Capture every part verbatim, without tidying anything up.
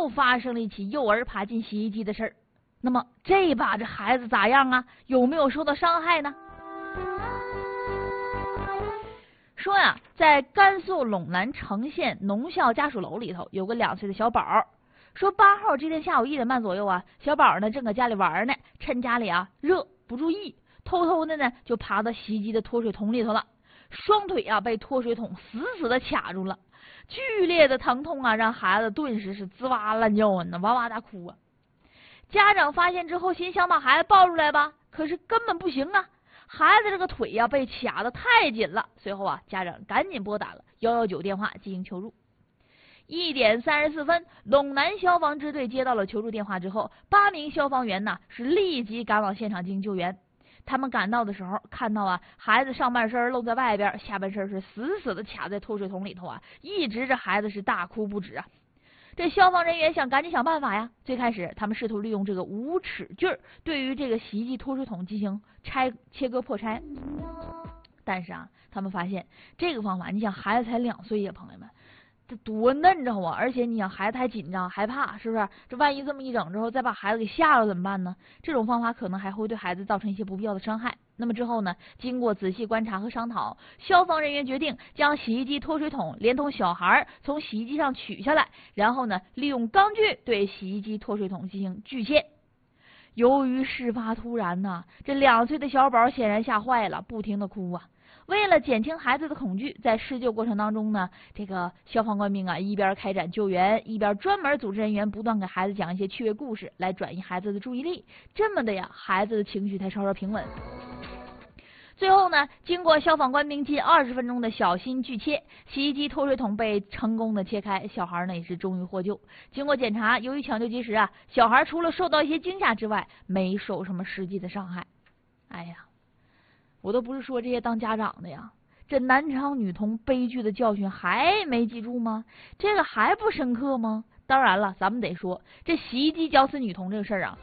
又发生了一起幼儿爬进洗衣机的事儿。那么这把这孩子咋样啊？有没有受到伤害呢？说呀，在甘肃陇南成县农校家属楼里头，有个两岁的小宝。说八号这天下午一点半左右啊，小宝呢正搁家里玩呢，趁家里啊热不注意，偷偷的呢就爬到洗衣机的脱水桶里头了，双腿啊被脱水桶死死的卡住了，剧烈的疼痛啊让孩子顿时是吱哇乱叫啊，哇哇大哭啊。家长发现之后，心想把孩子抱出来吧，可是根本不行啊，孩子这个腿呀、啊、被卡得太紧了。随后啊，家长赶紧拨打了一一九电话进行求助。一点三十四分，陇南消防支队接到了求助电话之后，八名消防员呢是立即赶往现场进行救援。他们赶到的时候，看到啊，孩子上半身露在外边，下半身是死死的卡在脱水桶里头啊，一直这孩子是大哭不止啊。这消防人员想赶紧想办法呀。最开始，他们试图利用这个无齿锯对于这个洗衣机脱水桶进行拆切割破拆，但是啊，他们发现这个方法，你想孩子才两岁呀，朋友们。这多嫩着啊！而且你想孩子还紧张害怕，是不是？这万一这么一整之后，再把孩子给吓了怎么办呢？这种方法可能还会对孩子造成一些不必要的伤害。那么之后呢？经过仔细观察和商讨，消防人员决定将洗衣机脱水桶连同小孩从洗衣机上取下来，然后呢，利用钢锯对洗衣机脱水桶进行锯切。由于事发突然呐、啊，这两岁的小宝显然吓坏了，不停的哭啊。为了减轻孩子的恐惧，在施救过程当中呢，这个消防官兵啊一边开展救援，一边专门组织人员不断给孩子讲一些趣味故事，来转移孩子的注意力。这么的呀，孩子的情绪才稍稍平稳。最后呢，经过消防官兵近二十分钟的小心锯切，洗衣机脱水桶被成功的切开，小孩呢也是终于获救。经过检查，由于抢救及时啊，小孩除了受到一些惊吓之外，没受什么实际的伤害。哎呀，我都不是说这些当家长的呀，这南昌女童悲剧的教训还没记住吗？这个还不深刻吗？当然了，咱们得说这洗衣机绞死女童这个事儿啊，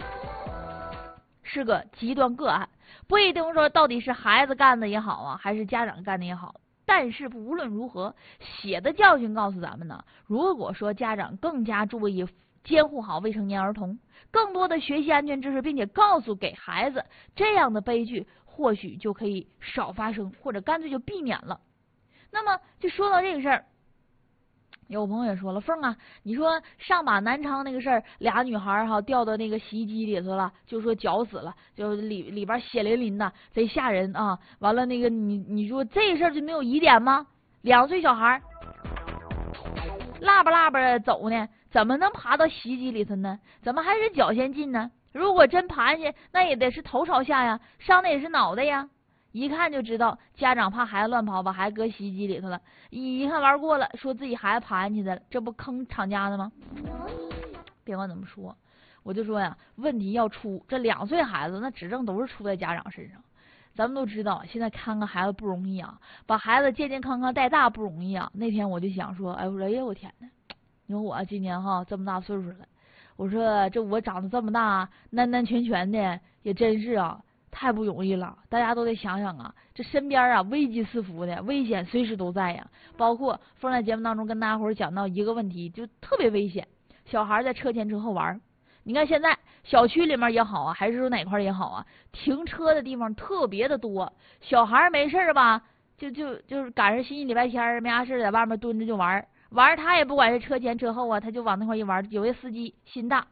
是个极端个案，不一定说到底是孩子干的也好啊，还是家长干的也好。但是无论如何，血的教训告诉咱们呢，如果说家长更加注意监护好未成年儿童，更多的学习安全知识，并且告诉给孩子，这样的悲剧或许就可以少发生，或者干脆就避免了。那么就说到这个事儿，有朋友也说了，凤啊，你说上把南昌那个事儿，俩女孩哈掉到那个洗衣机里头了，就说绞死了，就里里边血淋淋的，贼吓人啊！完了那个你你说这事儿就没有疑点吗？两岁小孩拉巴拉巴走呢，怎么能爬到洗衣机里头呢？怎么还是脚先进呢？如果真爬下去，那也得是头朝下呀，伤的也是脑袋呀。一看就知道家长怕孩子乱跑，把孩子搁洗衣机里头了。一看玩过了，说自己孩子爬进去的了，这不坑厂家的吗？别管怎么说，我就说呀，问题要出，这两岁孩子那指正都是出在家长身上。咱们都知道，现在看看孩子不容易啊，把孩子健健康康带大不容易啊。那天我就想说，哎，我说，哎呀，我天哪！你说我今年哈这么大岁数了，我说这我长得这么大，男男全全的，也真是啊。太不容易了，大家都得想想啊，这身边啊危机四伏的，危险随时都在呀。包括凤在节目当中跟大家伙儿讲到一个问题，就特别危险，小孩在车前车后玩。你看现在小区里面也好啊，还是说哪块也好啊，停车的地方特别的多，小孩没事吧，就就就是赶上星期礼拜天没啥事，在外面蹲着就玩，玩他也不管是车前车后啊，他就往那块一玩。有些司机心大，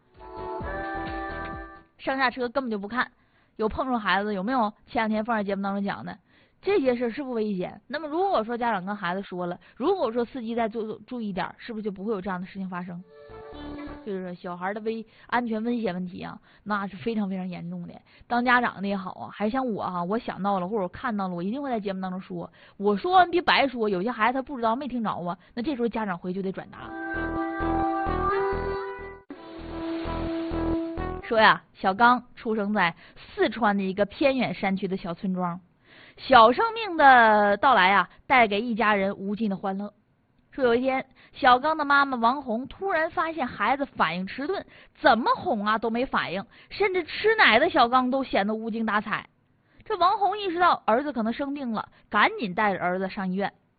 上下车根本就不看。有碰着孩子有没有？前两天放在节目当中讲的这些事是不危险？那么如果说家长跟孩子说了，如果说司机再注注意点，是不是就不会有这样的事情发生？就是小孩的危安全危险问题啊，那是非常非常严重的。当家长的也好啊，还像我哈、啊，我想到了或者我看到了，我一定会在节目当中说。我说完别白说，有些孩子他不知道没听着啊，那这时候家长回去就得转达。说呀，小刚出生在四川的一个偏远山区的小村庄，小生命的到来啊，带给一家人无尽的欢乐。说有一天，小刚的妈妈王红突然发现孩子反应迟钝，怎么哄啊都没反应，甚至吃奶的小刚都显得无精打采。这王红意识到儿子可能生病了，赶紧带着儿子上医院。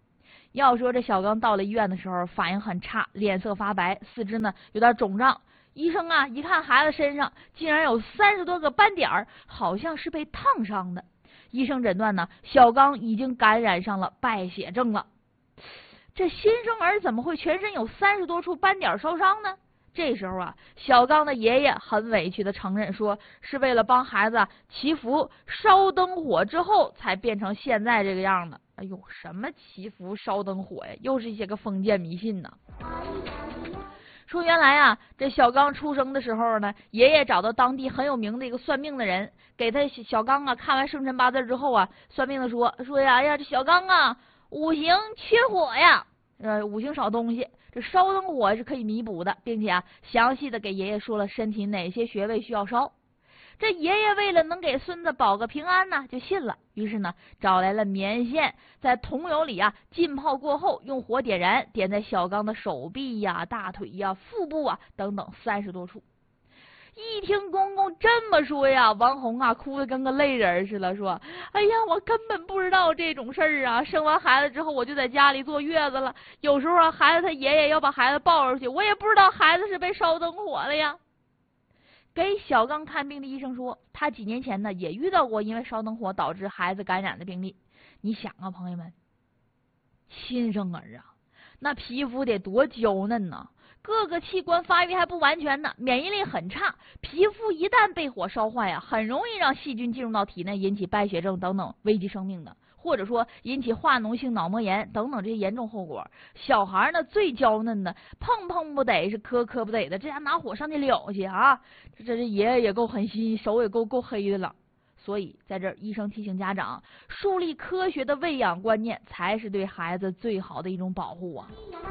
要说这小刚到了医院的时候，反应很差，脸色发白，四肢呢有点肿胀。医生啊一看孩子身上竟然有三十多个斑点儿，好像是被烫伤的。医生诊断呢，小刚已经感染上了败血症了。这新生儿怎么会全身有三十多处斑点烧伤呢？这时候啊，小刚的爷爷很委屈的承认说，是为了帮孩子祈福烧灯火之后才变成现在这个样的。哎呦，什么祈福烧灯火呀，又是一些个封建迷信呢。说原来啊，这小刚出生的时候呢，爷爷找到当地很有名的一个算命的人，给他小刚啊看完生辰八字之后啊，算命的说说呀，哎呀，这小刚啊五行缺火呀，呃，五行少东西，这烧灯火是可以弥补的，并且啊，详细的给爷爷说了身体哪些穴位需要烧。这爷爷为了能给孙子保个平安呢，就信了。于是呢，找来了棉线，在桐油里啊浸泡过后，用火点燃，点在小刚的手臂呀、大腿呀、腹部啊等等三十多处。一听公公这么说呀，王红啊哭得跟个泪人似的，说：“哎呀，我根本不知道这种事儿啊！生完孩子之后，我就在家里坐月子了。有时候啊，孩子他爷爷要把孩子抱出去，我也不知道孩子是被烧灯火了呀。”给小刚看病的医生说，他几年前呢也遇到过因为烧灯火导致孩子感染的病例。你想啊，朋友们，新生儿啊，那皮肤得多娇嫩呐，各个器官发育还不完全呢，免疫力很差，皮肤一旦被火烧坏啊，很容易让细菌进入到体内，引起败血症等等危及生命的，或者说引起化脓性脑膜炎等等这些严重后果。小孩呢最娇嫩的，碰碰不得，是磕磕不得的，这家拿火上去燎去啊！这这这爷爷也够狠心，手也够够黑的了。所以在这儿，医生提醒家长，树立科学的喂养观念，才是对孩子最好的一种保护啊！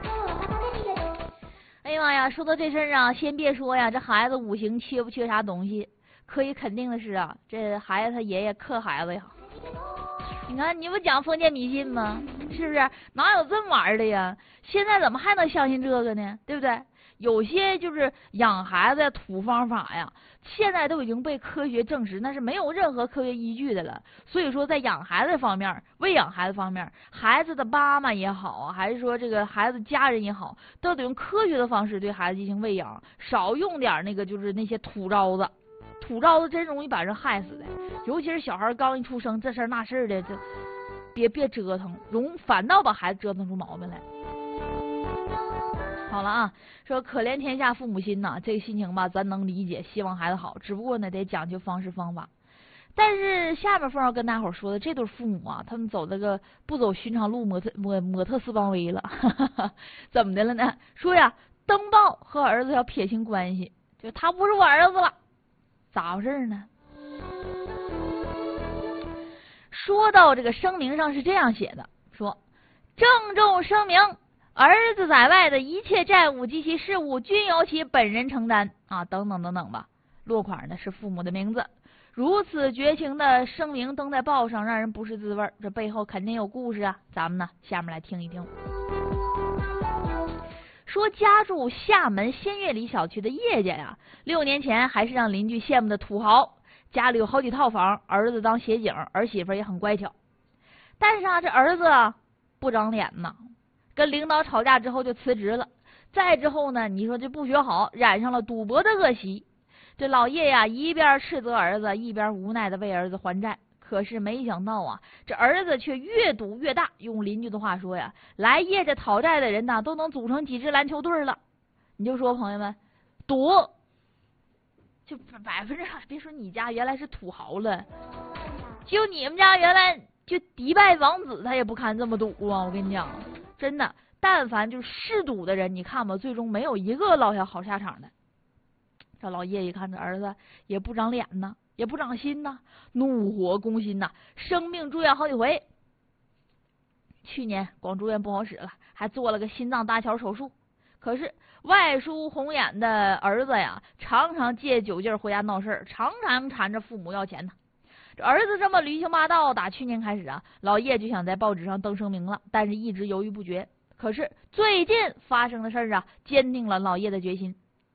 哎呀妈呀，说到这事儿啊，先别说呀，这孩子五行缺不缺啥东西，可以肯定的是啊，这孩子他爷爷克孩子呀。你看，你不讲封建迷信吗？是不是？哪有这么玩的呀？现在怎么还能相信这个呢？对不对？有些就是养孩子土方法呀，现在都已经被科学证实，那是没有任何科学依据的了。所以说，在养孩子方面，喂养孩子方面，孩子的妈妈也好，还是说这个孩子家人也好，都得用科学的方式对孩子进行喂养，少用点那个就是那些土招子。土招子真容易把人害死的，尤其是小孩刚一出生，这事儿那事儿的，这别别折腾，容反倒把孩子折腾出毛病来。好了啊，说可怜天下父母心呐，这个心情吧，咱能理解，希望孩子好，只不过呢，得讲究方式方法。但是下面凤要跟大伙儿说的，这对父母啊，他们走这个不走寻常路，抹特抹抹特斯邦威了，怎么的了呢？说呀，登报和儿子要撇清关系，就他不是我儿子了。咋回事呢？说到这个声明上是这样写的，说郑重声明，儿子在外的一切债务及其事务均由其本人承担啊，等等等等吧。落款呢是父母的名字。如此绝情的声明登在报上，让人不是滋味，这背后肯定有故事啊。咱们呢，下面来听一听。说家住厦门仙月里小区的叶家呀，六年前还是让邻居羡慕的土豪，家里有好几套房，儿子当协警，儿媳妇也很乖巧。但是啊，这儿子啊不长脸呐，跟领导吵架之后就辞职了。再之后呢，你说这不学好，染上了赌博的恶习。这老叶呀，一边斥责儿子，一边无奈的为儿子还债。可是没想到啊，这儿子却越赌越大。用邻居的话说呀，来叶家讨债的人呐，都能组成几支篮球队了。你就说朋友们，赌就百分之别说你家原来是土豪了，就你们家原来就迪拜王子，他也不堪这么赌啊！我跟你讲，真的，但凡就嗜赌的人，你看吧，最终没有一个落下好下场的。这老叶一看这儿子也不长脸呢，也不长心呐，怒火攻心呐，生病住院好几回。去年光住院不好使了，还做了个心脏搭桥手术。可是外疏红眼的儿子呀，常常借酒劲回家闹事儿，常常缠着父母要钱呢。这儿子这么驴行霸道，打去年开始啊，老叶就想在报纸上登声明了，但是一直犹豫不决。可是最近发生的事儿啊，坚定了老叶的决心。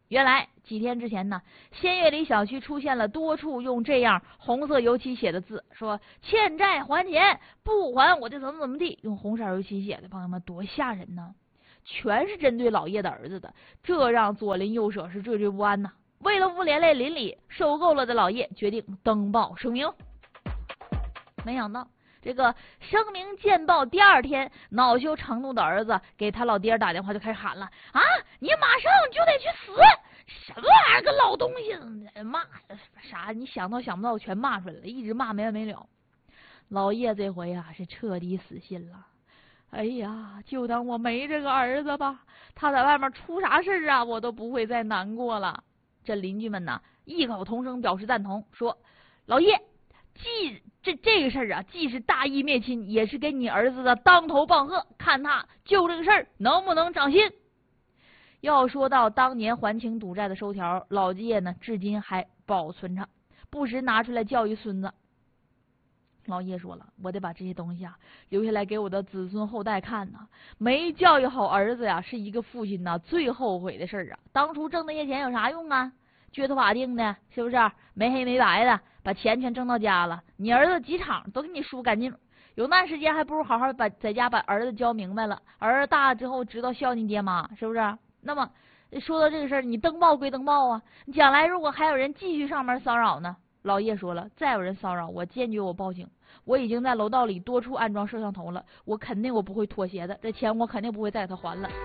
原来几天之前呢，仙月里小区出现了多处用这样红色油漆写的字，说欠债还钱，不还我就怎么怎么地，用红色油漆写的，朋友们多吓人呢！全是针对老叶的儿子的，这让左邻右舍是惴惴不安呐。为了不连累邻里，受够了的老叶决定登报声明。没想到这个声明见报第二天，恼羞成怒的儿子给他老爹打电话就开始喊了啊，你马上就得去死，什么玩意儿个老东西，骂啥你想到想不到全骂出来了，一直骂没完没了。老叶这回啊是彻底死心了，哎呀，就当我没这个儿子吧，他在外面出啥事啊我都不会再难过了。这邻居们呢异口同声表示赞同，说老叶既这这个事儿啊，既是大义灭亲，也是给你儿子的当头棒喝，看他就这个事儿能不能长心。要说到当年还清赌债的收条，老叶呢至今还保存着，不时拿出来教育孙子。老叶说了，我得把这些东西啊留下来给我的子孙后代看呐。没教育好儿子呀，是一个父亲呐最后悔的事儿啊。当初挣那些钱有啥用啊？撅头把腚的，是不是？没黑没白的，把钱全挣到家了，你儿子几场都给你输干净。有那时间还不如好好把在家把儿子教明白了，儿子大了之后知道孝敬爹妈，是不是？那么说到这个事儿，你登报归登报啊，将来如果还有人继续上门骚扰呢？老叶说了，再有人骚扰我坚决我报警，我已经在楼道里多处安装摄像头了，我肯定我不会妥协的，这钱我肯定不会再给他还了。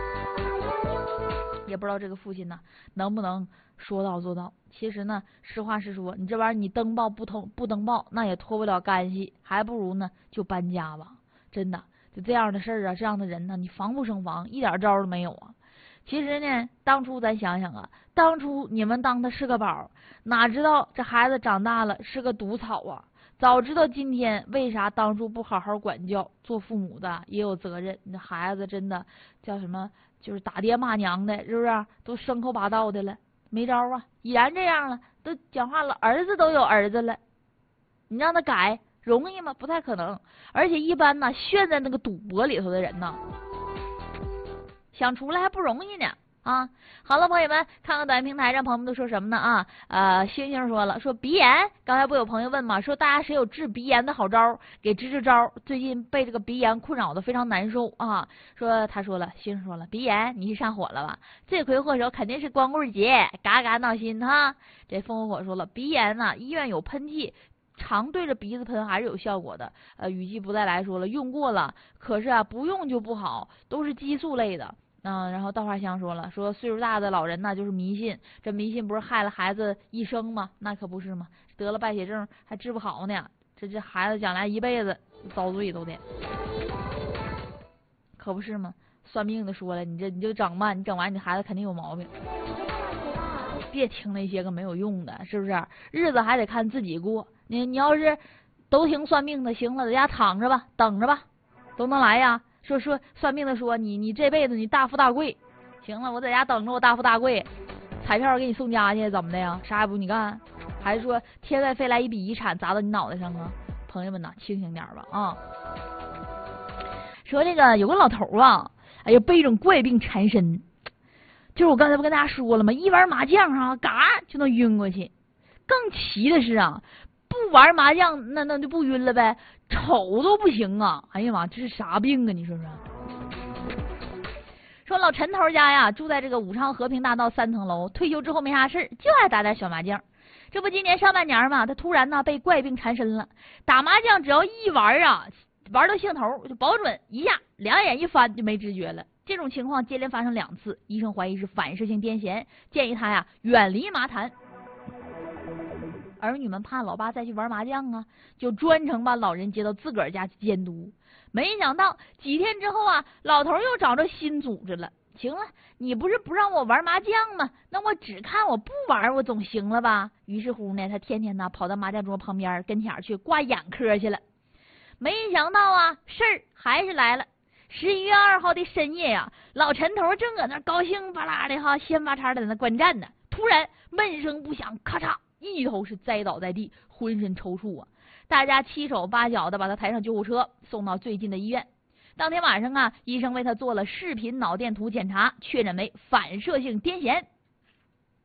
也不知道这个父亲呢能不能说到做到。其实呢实话实说，你这玩意儿你登报不登不登报那也脱不了干系，还不如呢就搬家吧。真的就这样的事儿啊，这样的人呢你防不胜防，一点招都没有啊。其实呢当初咱想想啊，当初你们当他是个宝，哪知道这孩子长大了是个毒草啊。早知道今天为啥当初不好好管教，做父母的也有责任。那孩子真的叫什么，就是打爹骂娘的，是不是都生口把道的了，没招啊。已然这样了，都讲话了，儿子都有儿子了，你让他改容易吗？不太可能。而且一般呢陷在那个赌博里头的人呢，想出来还不容易呢啊！好了，朋友们，看看短平台上朋友们都说什么呢啊？呃，星星说了，说鼻炎，刚才不有朋友问嘛，说大家谁有治鼻炎的好招，给支支招。最近被这个鼻炎困扰的非常难受啊。说他说了，星星说了，鼻炎你是上火了吧？罪魁祸首肯定是光棍节，嘎嘎闹心哈。这风火火说了，鼻炎呢、啊，医院有喷剂。常对着鼻子喷还是有效果的。呃，雨季不再来说了，用过了，可是啊，不用就不好，都是激素类的。嗯，然后稻花香说了，说岁数大的老人呢就是迷信，这迷信不是害了孩子一生吗？那可不是吗？得了败血症还治不好呢，这这孩子将来一辈子遭罪都得，可不是吗？算命的说了，你这你就整吧，你整完你孩子肯定有毛病。别听那些个没有用的，是不是？日子还得看自己过。你你要是都听算命的，行了，在家躺着吧，等着吧，都能来呀。说说算命的说你你这辈子你大富大贵，行了，我在家等着我大富大贵，彩票给你送家去，怎么的呀？啥也不你干，还是说天外飞来一笔遗产砸到你脑袋上啊？朋友们呐，清醒点吧啊！说这个有个老头啊，哎呀，被一种怪病缠身，就是我刚才不跟大家说了吗？一玩麻将啊，嘎就能晕过去。更奇的是啊，不玩麻将那那就不晕了呗，瞅都不行啊！哎呀妈，这是啥病啊？你说说。说老陈头家呀，住在这个武昌和平大道三层楼，退休之后没啥事就爱打点小麻将。这不今年上半年嘛，他突然呢被怪病缠身了，打麻将只要一玩啊，玩到兴头就保准一下两眼一翻就没知觉了。这种情况接连发生两次，医生怀疑是反射性癫痫，建议他呀远离麻坛。儿女们怕老爸再去玩麻将啊，就专程把老人接到自个儿家去监督。没想到几天之后啊，老头又找着新组织了。行了，你不是不让我玩麻将吗？那我只看我不玩，我总行了吧？于是乎呢，他天天呢跑到麻将桌旁边跟前去挂眼科去了。没想到啊，事儿还是来了。十一月二号的深夜呀、啊，老陈头正搁那高兴巴拉的哈，闲巴叉的在那观战呢。突然闷声不响，咔嚓一头是栽倒在地，浑身抽搐啊！大家七手八脚的把他抬上救护车，送到最近的医院。当天晚上啊，医生为他做了视频脑电图检查，确诊为反射性癫痫。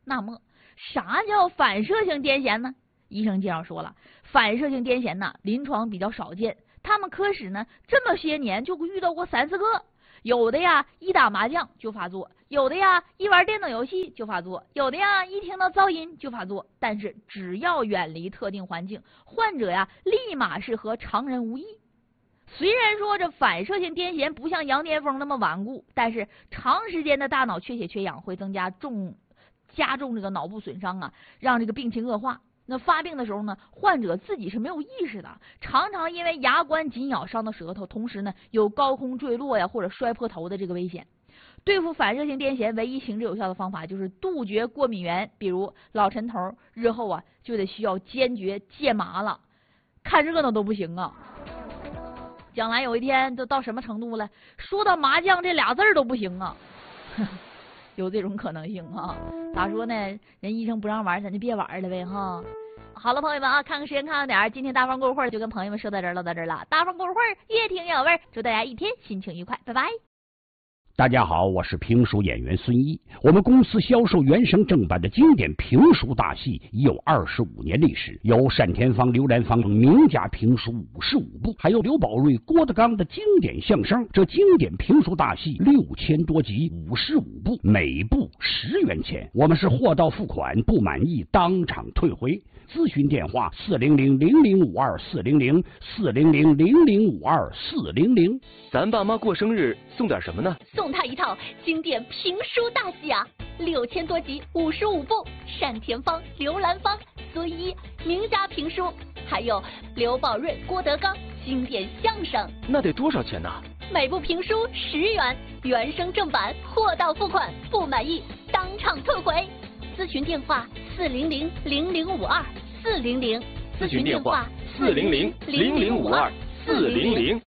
那么啥叫反射性癫痫呢？医生介绍说了，反射性癫痫呢，临床比较少见，他们科室呢这么些年就遇到过三四个，有的呀一打麻将就发作，有的呀一玩电脑游戏就发作，有的呀一听到噪音就发作。但是只要远离特定环境，患者呀立马是和常人无异。虽然说这反射性癫痫不像羊癫疯那么顽固，但是长时间的大脑缺血缺氧会增加重加重这个脑部损伤啊，让这个病情恶化。那发病的时候呢，患者自己是没有意识的，常常因为牙关紧咬伤到舌头，同时呢有高空坠落呀或者摔破头的这个危险。对付反射性癫痫唯一行之有效的方法就是杜绝过敏源，比如老陈头日后啊就得需要坚决戒麻了，看热闹都不行啊。将来有一天都到什么程度了，说到麻将这俩字儿都不行啊。有这种可能性啊？咋说呢？人医生不让玩，咱就别玩了呗哈。好了，朋友们啊，看看时间，看看点儿，今天大方过会儿就跟朋友们说到这儿唠到这儿了。大方过会儿越听越有味儿，祝大家一天心情愉快，拜拜。 大家好，我是评书演员孙一。我们公司销售原声正版的经典评书大戏已有二十五年历史，有单田芳、刘兰芳等名家评书五十五部，还有刘宝瑞、郭德纲的经典相声。这经典评书大戏六千多集，五十五部，每部十元钱。我们是货到付款，不满意当场退回。咨询电话：四零零零零五二四零零四零零零零五二四零零。 咱爸妈过生日送点什么呢？ 送他一套经典评书大戏啊，六千多集，五十五部，单田芳、刘兰芳、孙一名家评书，还有刘宝瑞、郭德纲经典相声。 那得多少钱呢？ 每部评书十元，原声正版，货到付款，不满意当场退回。咨询电话：四零零零零五二四零零。 咨询电话：四零零零零五二四零零。